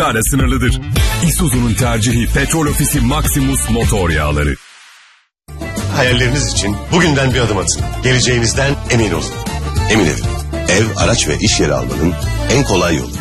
miktarla sınırlıdır. Isuzu'nun tercihi Petrol Ofisi Maximus motor yağları. Hayalleriniz için bugünden bir adım atın. Geleceğinizden emin olun. Emin Ev, ev, araç ve iş yeri almanın en kolay yolu.